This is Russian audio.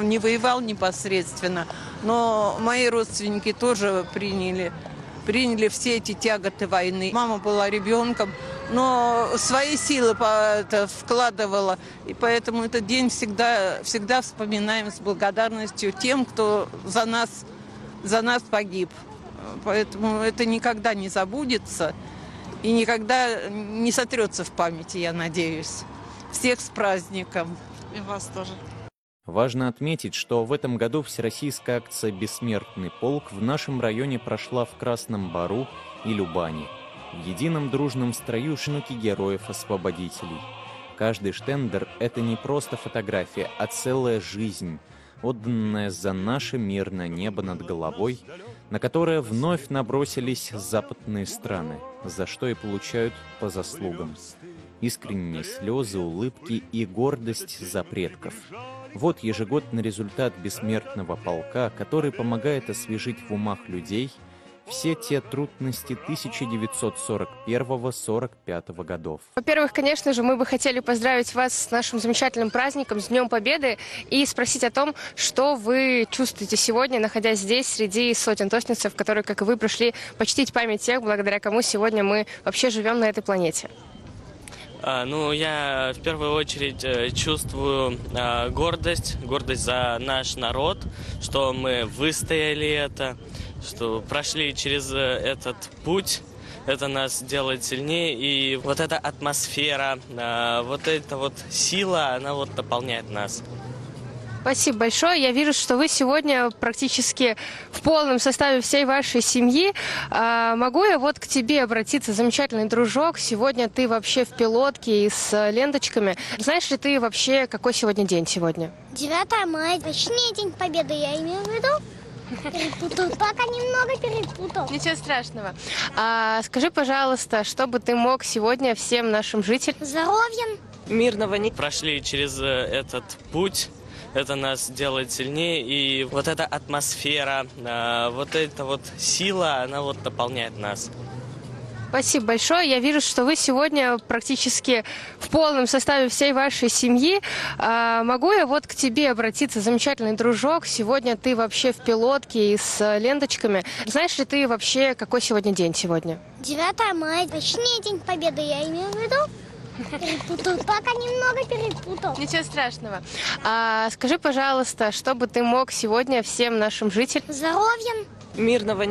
не воевал непосредственно, но мои родственники тоже приняли все эти тяготы войны. Мама была ребенком, но свои силы вкладывала, и поэтому этот день всегда вспоминаем с благодарностью тем, кто за нас погиб. Поэтому это никогда не забудется и никогда не сотрется в памяти, я надеюсь. Всех с праздником. И вас тоже. Важно отметить, что в этом году всероссийская акция «Бессмертный полк» в нашем районе прошла в Красном Бару и Любани. В едином дружном строю внуки героев-освободителей. Каждый штендер — это не просто фотография, а целая жизнь, отданная за наше мирное небо над головой, на которое вновь набросились западные страны, за что и получают по заслугам. Искренние слезы, улыбки и гордость за предков. Вот ежегодный результат бессмертного полка, который помогает освежить в умах людей все те трудности 1941-45 годов. Во-первых, конечно же, мы бы хотели поздравить вас с нашим замечательным праздником, с Днем Победы, и спросить о том, что вы чувствуете сегодня, находясь здесь, среди сотен тостинцев, которые, как и вы, пришли почтить память тех, благодаря кому сегодня мы вообще живем на этой планете. Я в первую очередь чувствую гордость за наш народ, что мы выстояли это, что прошли через этот путь. Это нас делает сильнее, и вот эта атмосфера, вот эта вот сила, она вот наполняет нас. Спасибо большое. Я вижу, что вы сегодня практически в полном составе всей вашей семьи. Могу я вот к тебе обратиться, замечательный дружок? Сегодня ты вообще в пилотке и с ленточками. Знаешь ли ты вообще, какой сегодня день сегодня? 9 мая, точнее День Победы, я имею в виду. Перепутал, пока немного перепутал. Ничего страшного. Скажи, пожалуйста, что бы ты мог сегодня всем нашим жителям? Здоровья. Мирного не... Прошли через этот путь. Это нас делает сильнее, и вот эта атмосфера, вот эта вот сила, она вот наполняет нас. Спасибо большое. Я вижу, что вы сегодня практически в полном составе всей вашей семьи. Могу я вот к тебе обратиться, замечательный дружок? Сегодня ты вообще в пилотке и с ленточками. Знаешь ли ты вообще, какой сегодня день сегодня? 9 мая, точнее День Победы, я имею в виду. Перепутал, пока немного перепутал. Ничего страшного. Скажи, пожалуйста, что бы ты мог сегодня всем нашим жителям? Здоровья. Мирного